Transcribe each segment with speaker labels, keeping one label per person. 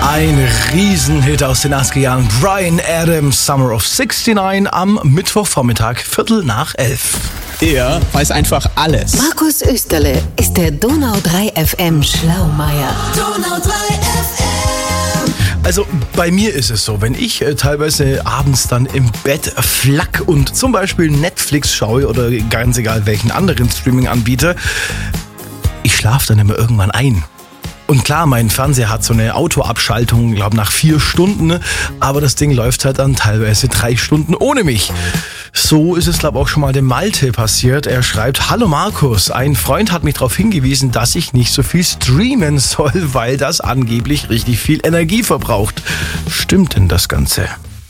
Speaker 1: Ein Riesenhit aus den 80er Jahren. Bryan Adams, Summer of 69 am Mittwochvormittag, 11:45.
Speaker 2: Er weiß einfach alles.
Speaker 3: Markus Österle ist der Donau 3 FM Schlaumeier.
Speaker 4: Donau 3 FM.
Speaker 1: Also bei mir ist es so, wenn ich teilweise abends dann im Bett flack und zum Beispiel Netflix schaue oder ganz egal welchen anderen Streaming-Anbieter, ich schlafe dann immer irgendwann ein. Und klar, mein Fernseher hat so eine Autoabschaltung, glaube nach 4 Stunden, aber das Ding läuft halt dann teilweise 3 Stunden ohne mich. So ist es, glaube ich, auch schon mal dem Malte passiert. Er schreibt: Hallo Markus, ein Freund hat mich darauf hingewiesen, dass ich nicht so viel streamen soll, weil das angeblich richtig viel Energie verbraucht. Stimmt denn das Ganze?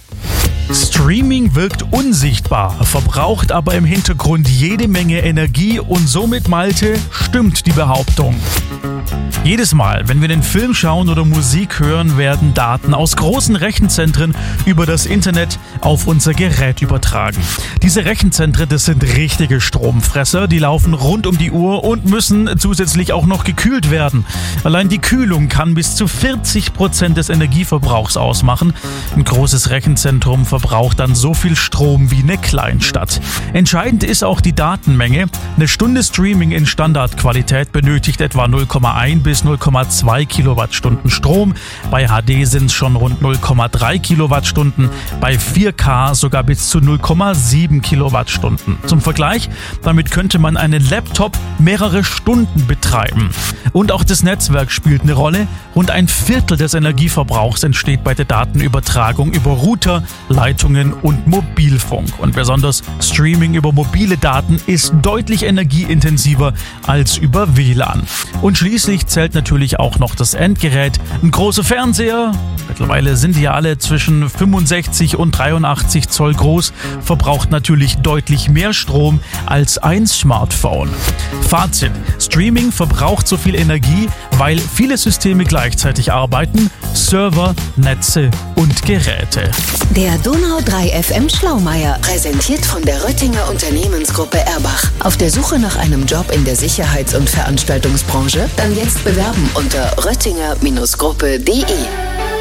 Speaker 5: Streaming wirkt unsichtbar, verbraucht aber im Hintergrund jede Menge Energie und somit, Malte, stimmt die Behauptung. Jedes Mal, wenn wir den Film schauen oder Musik hören, werden Daten aus großen Rechenzentren über das Internet auf unser Gerät übertragen. Diese Rechenzentren, das sind richtige Stromfresser, die laufen rund um die Uhr und müssen zusätzlich auch noch gekühlt werden. Allein die Kühlung kann bis zu 40% des Energieverbrauchs ausmachen. Ein großes Rechenzentrum verbraucht dann so viel Strom wie eine Kleinstadt. Entscheidend ist auch die Datenmenge. Eine Stunde Streaming in Standardqualität benötigt etwa 0,1 bis 0,2 Kilowattstunden Strom. Bei HD sind es schon rund 0,3 Kilowattstunden, bei 4K sogar bis zu 0,7 Kilowattstunden. Zum Vergleich, damit könnte man einen Laptop mehrere Stunden betreiben. Und auch das Netzwerk spielt eine Rolle. Rund ein Viertel des Energieverbrauchs entsteht bei der Datenübertragung über Router, Leitungen und Mobilfunk. Und besonders Streaming über mobile Daten ist deutlich energieintensiver als über WLAN. Und schließlich zählt natürlich auch noch das Endgerät. Ein großer Fernseher, mittlerweile sind die ja alle zwischen 65 und 83 Zoll groß, verbraucht natürlich deutlich mehr Strom als ein Smartphone. Fazit: Streaming verbraucht so viel Energie, weil viele Systeme gleichzeitig arbeiten, Server, Netze und Geräte.
Speaker 3: Der Donau 3 FM Schlaumeier, präsentiert von der Röttinger Unternehmensgruppe Erbach. Auf der Suche nach einem Job in der Sicherheits- und Veranstaltungsbranche? Dann jetzt bewerben unter röttinger-gruppe.de.